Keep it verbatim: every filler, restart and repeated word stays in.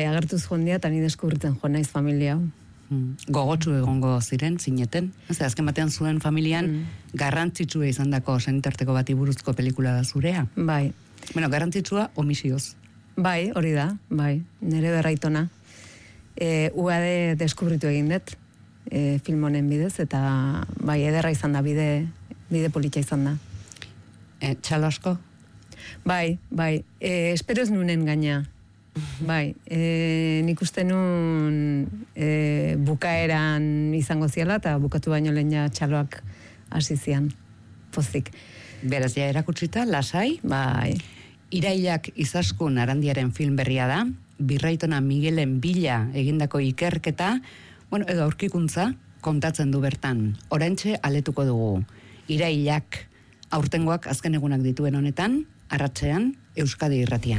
bai, agertuz jondia, eta ni deskubritzen jo naiz familia hau. Mm. Gogotsu egongo ziren, zineten. Zer, azken batean zuen familian mm. garrantzitsua izan dako senitarteko bati buruzko pelikula da zurea. Bai. Bueno, garrantzitsua omisioz. Bai, hori da, bai, nire berraitona. E, Ua de deskubritu egin dut, e, film honen bidez, eta bai, ederra izan da, bide, bide politxa izan da. E, txalo asko? Bai, bai, e, espero ez nunen gaina. Bai, e, nik uste nun e, bukaeran izango ziala, eta bukatu baino lehen ja txaloak hasi zian, pozik. Beraz, ja erakutsita, lasai? Bai. Irailak izaskun Arandiaren film berria da, Birraitona Miguelen bila egindako ikerketa, bueno, edo aurkikuntza kontatzen du bertan. Oraintxe aletuko dugu. Irailak aurtengoak azken egunak dituen honetan, arratsean Euskadi Irratian.